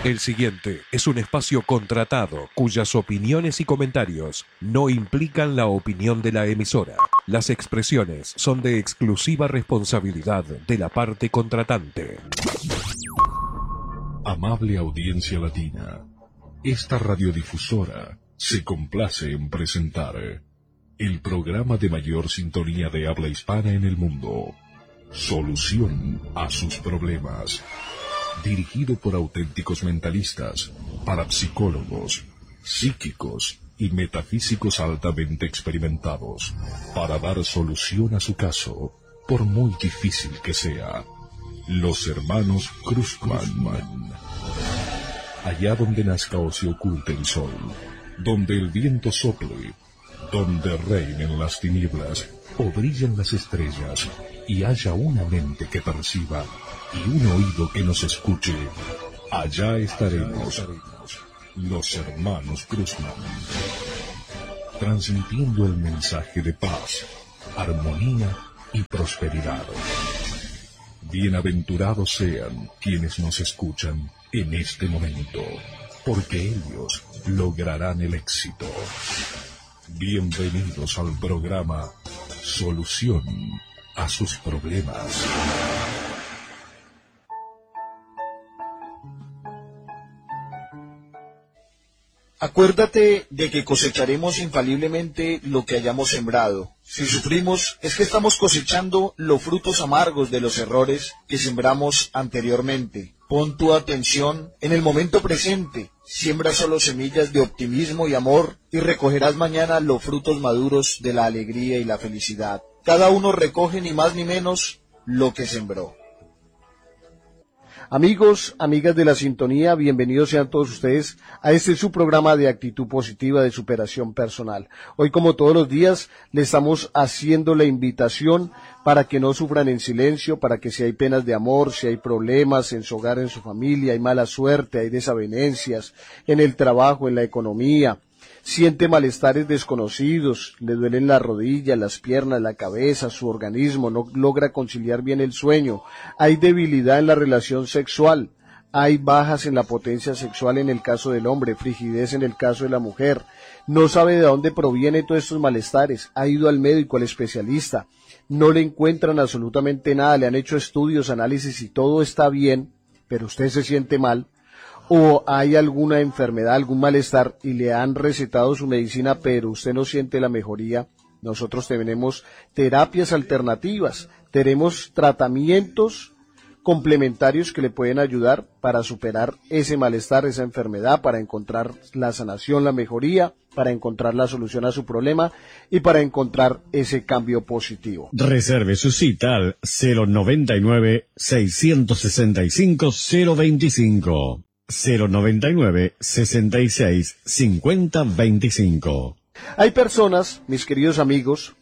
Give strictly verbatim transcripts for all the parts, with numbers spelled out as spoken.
El siguiente es un espacio contratado cuyas opiniones y comentarios no implican la opinión de la emisora. Las expresiones son de exclusiva responsabilidad de la parte contratante. Amable audiencia latina, esta radiodifusora se complace en presentar el programa de mayor sintonía de habla hispana en el mundo, Solución a sus problemas. Dirigido por auténticos mentalistas, parapsicólogos, psíquicos y metafísicos altamente experimentados, para dar solución a su caso, por muy difícil que sea. Los hermanos Cruzman. Allá donde nazca o se oculte el sol, donde el viento sople, donde reinen las tinieblas o brillen las estrellas, y haya una mente que perciba y un oído que nos escuche, allá estaremos, los hermanos Cruzman, transmitiendo el mensaje de paz, armonía y prosperidad. Bienaventurados sean quienes nos escuchan en este momento, porque ellos lograrán el éxito. Bienvenidos al programa Solución a sus problemas. Acuérdate de que cosecharemos infaliblemente lo que hayamos sembrado. Si sufrimos, es que estamos cosechando los frutos amargos de los errores que sembramos anteriormente. Pon tu atención en el momento presente. Siembra solo semillas de optimismo y amor y recogerás mañana los frutos maduros de la alegría y la felicidad. Cada uno recoge ni más ni menos lo que sembró. Amigos, amigas de la sintonía, bienvenidos sean todos ustedes a este su programa de actitud positiva de superación personal. Hoy, como todos los días, le estamos haciendo la invitación para que no sufran en silencio, para que si hay penas de amor, si hay problemas en su hogar, en su familia, hay mala suerte, hay desavenencias en el trabajo, en la economía, siente malestares desconocidos, le duelen las rodillas, las piernas, la cabeza, su organismo, no logra conciliar bien el sueño, hay debilidad en la relación sexual, hay bajas en la potencia sexual en el caso del hombre, frigidez en el caso de la mujer, no sabe de dónde provienen todos estos malestares, ha ido al médico, al especialista, no le encuentran absolutamente nada, le han hecho estudios, análisis y todo está bien, pero usted se siente mal, o hay alguna enfermedad, algún malestar y le han recetado su medicina, pero usted no siente la mejoría. Nosotros tenemos terapias alternativas, tenemos tratamientos complementarios que le pueden ayudar para superar ese malestar, esa enfermedad, para encontrar la sanación, la mejoría, para encontrar la solución a su problema y para encontrar ese cambio positivo. Reserve su cita al cero noventa y nueve, seiscientos sesenta y cinco, cero veinticinco. cero noventa y nueve, sesenta y seis, cincuenta veinticinco. Hay personas, mis queridos amigos,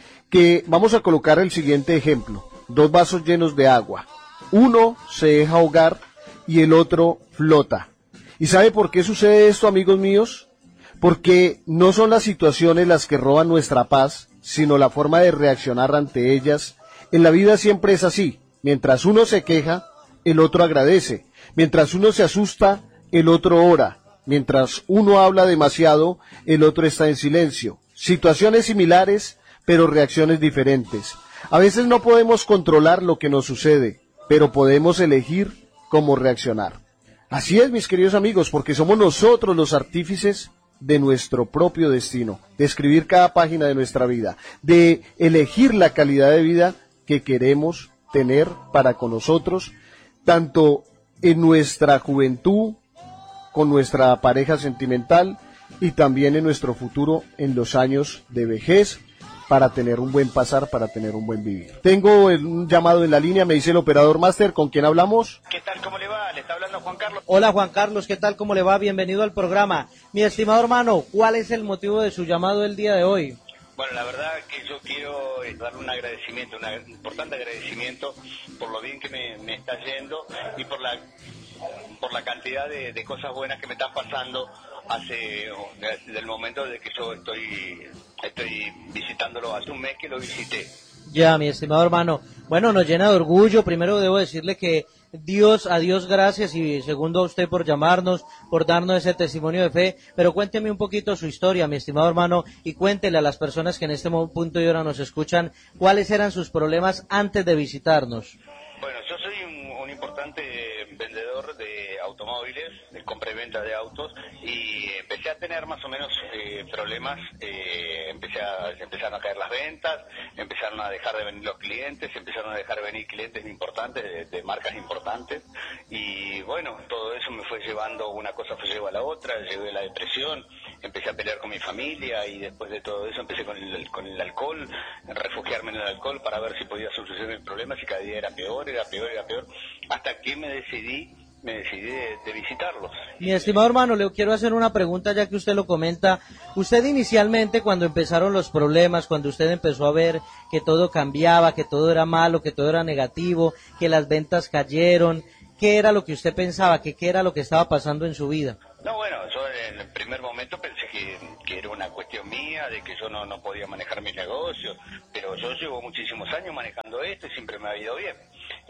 que vamos a colocar el siguiente ejemplo. Dos vasos llenos de agua. Uno se deja ahogar y el otro flota. ¿Y sabe por qué sucede esto, amigos míos? Porque no son las situaciones las que roban nuestra paz, sino la forma de reaccionar ante ellas. En la vida siempre es así. Mientras uno se queja, el otro agradece. Mientras uno se asusta, el otro ora. Mientras uno habla demasiado, el otro está en silencio. Situaciones similares, pero reacciones diferentes. A veces no podemos controlar lo que nos sucede, pero podemos elegir cómo reaccionar. Así es, mis queridos amigos, porque somos nosotros los artífices de nuestro propio destino, de escribir cada página de nuestra vida, de elegir la calidad de vida que queremos tener para con nosotros, tanto en nuestra juventud, con nuestra pareja sentimental y también en nuestro futuro en los años de vejez para tener un buen pasar, para tener un buen vivir. Tengo un llamado en la línea, me dice el operador máster, ¿con quién hablamos? ¿Qué tal? ¿Cómo le va? Le está hablando Juan Carlos. Hola Juan Carlos, ¿qué tal? ¿Cómo le va? Bienvenido al programa. Mi estimado hermano, ¿cuál es el motivo de su llamado el día de hoy? Bueno, la verdad que yo quiero dar un agradecimiento, un importante agradecimiento por lo bien que me, me está yendo y por la por la cantidad de, de cosas buenas que me están pasando hace desde el momento de que yo estoy estoy visitándolo, hace un mes que lo visité. Ya, mi estimado hermano. Bueno, nos llena de orgullo. Primero debo decirle que Dios, a Dios gracias y segundo a usted por llamarnos, por darnos ese testimonio de fe, pero cuénteme un poquito su historia, mi estimado hermano, y cuéntele a las personas que en este punto y hora nos escuchan, cuáles eran sus problemas antes de visitarnos. Bueno, yo soy un, un importante vendedor de automóviles, de compra y venta de autos, y empecé a tener más o menos eh, problemas, eh, empecé a, empezaron a caer las ventas, empezaron a dejar de venir los clientes, empezaron a dejar de venir clientes importantes, de, de marcas importantes, y bueno, todo eso me fue llevando, una cosa fue llevando a la otra, llevé la depresión, empecé a pelear con mi familia, y después de todo eso empecé con el, con el alcohol, refugiarme en el alcohol para ver si podía solucionar mis problemas, y cada día era peor, era peor, era peor, hasta que me decidí me decidí de, de visitarlos. Mi estimado hermano, le quiero hacer una pregunta ya que usted lo comenta. Usted inicialmente, cuando empezaron los problemas, cuando usted empezó a ver que todo cambiaba, que todo era malo, que todo era negativo, que las ventas cayeron, ¿qué era lo que usted pensaba? ¿Qué, qué era lo que estaba pasando en su vida? No, bueno, yo en el primer momento pensé que, que era una cuestión mía, de que yo no, no podía manejar mis negocios, pero yo llevo muchísimos años manejando esto y siempre me ha ido bien.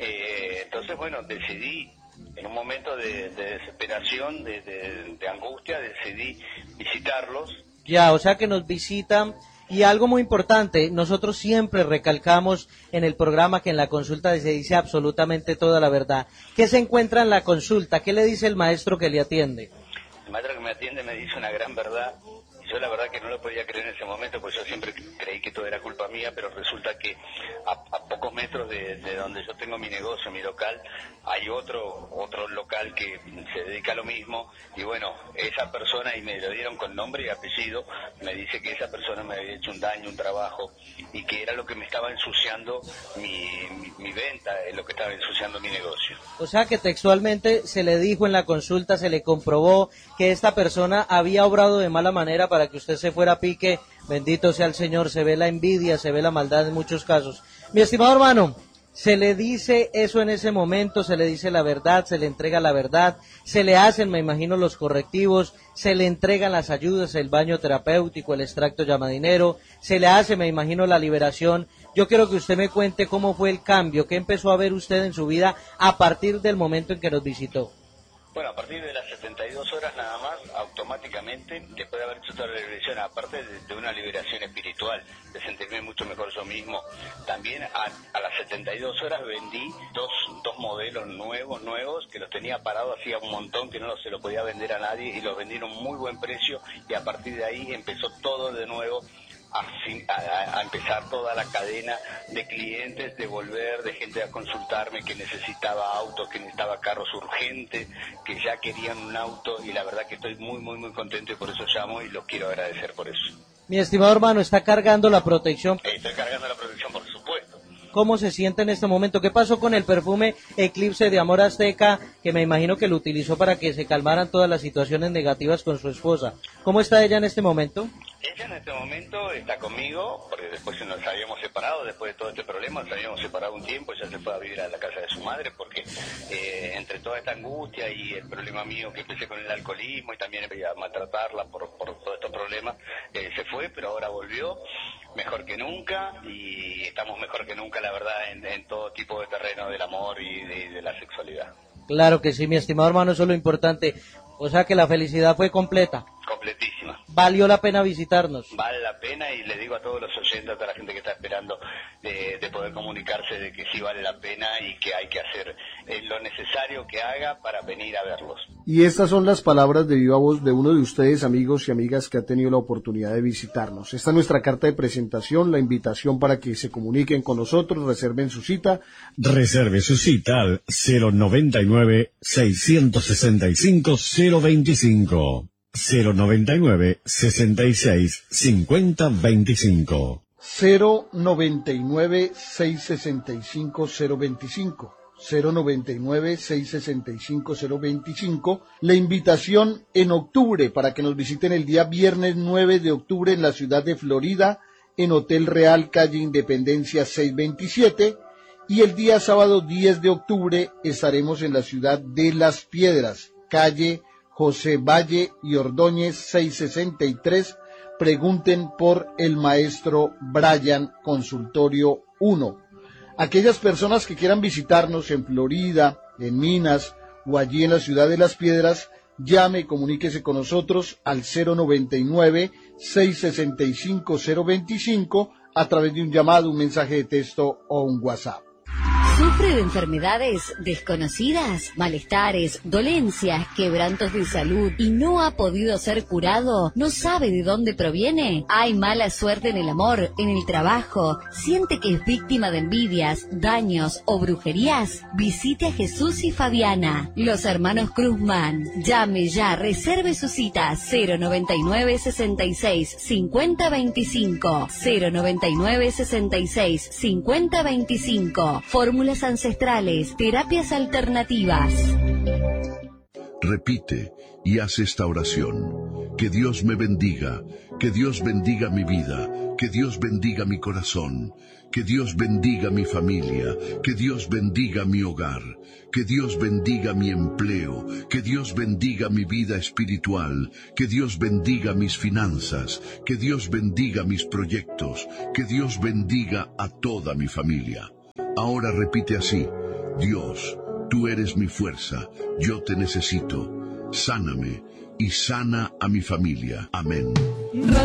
Eh, entonces, bueno, decidí, en un momento de, de desesperación, de, de, de angustia, decidí visitarlos. Ya, o sea que nos visitan. Y algo muy importante, nosotros siempre recalcamos en el programa que en la consulta se dice absolutamente toda la verdad. ¿Qué se encuentra en la consulta? ¿Qué le dice el maestro que le atiende? El maestro que me atiende me dice una gran verdad. Yo la verdad que no lo podía creer en ese momento, porque yo siempre creí que todo era culpa mía, pero resulta que a, a pocos metros de, de donde yo tengo mi negocio, mi local, hay otro otro local que se dedica a lo mismo, y bueno, esa persona, y me lo dieron con nombre y apellido, me dice que esa persona me había hecho un daño, un trabajo, y que era lo que me estaba ensuciando mi, mi, mi venta, es lo que estaba ensuciando mi negocio. O sea que textualmente se le dijo en la consulta, se le comprobó que esta persona había obrado de mala manera para que usted se fuera a pique. Bendito sea el Señor, se ve la envidia, se ve la maldad en muchos casos. Mi estimado hermano, se le dice eso en ese momento, se le dice la verdad, se le entrega la verdad, se le hacen, me imagino, los correctivos, se le entregan las ayudas, el baño terapéutico, el extracto llamadinero, se le hace, me imagino, la liberación. Yo quiero que usted me cuente cómo fue el cambio, qué empezó a ver usted en su vida a partir del momento en que nos visitó. Bueno, a partir de las setenta y dos horas nada más, automáticamente, después de haber hecho toda la liberación, aparte de, de una liberación espiritual, de sentirme mucho mejor yo mismo, también a, a las setenta y dos horas vendí dos, dos modelos nuevos, nuevos, que los tenía parados hacía un montón, que no los, se los podía vender a nadie, y los vendieron muy buen precio, y a partir de ahí empezó todo de nuevo. A, a, a empezar toda la cadena de clientes, de volver, de gente a consultarme que necesitaba autos, que necesitaba carros urgentes, que ya querían un auto, y la verdad que estoy muy, muy, muy contento, y por eso llamo y los quiero agradecer por eso. Mi estimado hermano, ¿está cargando la protección? Estoy cargando la protección, por supuesto. ¿Cómo se siente en este momento? ¿Qué pasó con el perfume Eclipse de Amor Azteca, que me imagino que lo utilizó para que se calmaran todas las situaciones negativas con su esposa? ¿Cómo está ella en este momento? Ella en este momento está conmigo, porque después nos habíamos separado, después de todo este problema nos habíamos separado un tiempo, ella se fue a vivir a la casa de su madre, porque eh, entre toda esta angustia y el problema mío que empecé con el alcoholismo, y también empecé a maltratarla por, por todos estos problemas, eh, se fue, pero ahora volvió, mejor que nunca, y estamos mejor que nunca, la verdad, en, en todo tipo de terreno del amor y de, de la sexualidad. Claro que sí, mi estimado hermano, eso es lo importante. O sea que la felicidad fue completa. Completísima. Valió la pena visitarnos. Vale la pena, y le digo a todos los oyentes, a toda la gente que está esperando de, de poder comunicarse, de que sí vale la pena y que hay que hacer eh, lo necesario que haga para venir a verlos. Y estas son las palabras de viva voz de uno de ustedes, amigos y amigas, que ha tenido la oportunidad de visitarnos. Esta es nuestra carta de presentación, la invitación para que se comuniquen con nosotros, reserven su cita. Reserve su cita al cero noventa y nueve, seiscientos sesenta y cinco, cero veinticinco. cero noventa y nueve, sesenta y seis, cincuenta veinticinco. cero noventa y nueve, seiscientos sesenta y cinco, cero veinticinco. cero noventa y nueve, seiscientos sesenta y cinco, cero veinticinco. La invitación en octubre para que nos visiten el día viernes nueve de octubre en la ciudad de Florida, en Hotel Real, calle Independencia seiscientos veintisiete. Y el día sábado diez de octubre estaremos en la ciudad de Las Piedras, calle José Valle y Ordóñez seiscientos sesenta y tres. Pregunten por el maestro Brian, consultorio uno. Aquellas personas que quieran visitarnos en Florida, en Minas o allí en la ciudad de Las Piedras, llame y comuníquese con nosotros al cero noventa y nueve, seiscientos sesenta y cinco, cero veinticinco a través de un llamado, un mensaje de texto o un WhatsApp. ¿Sufre de enfermedades desconocidas, malestares, dolencias, quebrantos de salud y no ha podido ser curado? ¿No sabe de dónde proviene? ¿Hay mala suerte en el amor, en el trabajo? ¿Siente que es víctima de envidias, daños o brujerías? Visite a Jesús y Fabiana, los hermanos Cruzman. Llame ya, reserve su cita cero noventa y nueve, sesenta y seis, cincuenta veinticinco, cero noventa y nueve, sesenta y seis, cincuenta veinticinco. Fórmula ancestrales, terapias alternativas. Repite y haz esta oración. Que Dios me bendiga, que Dios bendiga mi vida, que Dios bendiga mi corazón, que Dios bendiga mi familia, que Dios bendiga mi hogar, que Dios bendiga mi empleo, que Dios bendiga mi vida espiritual, que Dios bendiga mis finanzas, que Dios bendiga mis proyectos, que Dios bendiga a toda mi familia. Ahora repite así: Dios, tú eres mi fuerza, yo te necesito, sáname y sana a mi familia. Amén.